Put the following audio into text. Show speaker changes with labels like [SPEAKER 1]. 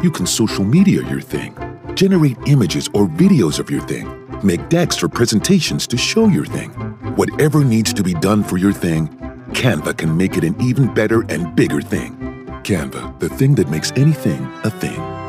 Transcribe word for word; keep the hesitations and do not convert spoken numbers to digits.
[SPEAKER 1] You can social media your thing, generate images or videos of your thing, make decks for presentations to show your thing. Whatever needs to be done for your thing, Canva can make it an even better and bigger thing. Canva, the thing that makes anything a thing.